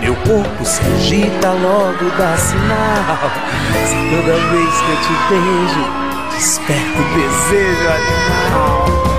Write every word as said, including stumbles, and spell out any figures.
meu corpo se agita, logo dá sinal. Se toda vez que eu te beijo, desperta o desejo animal.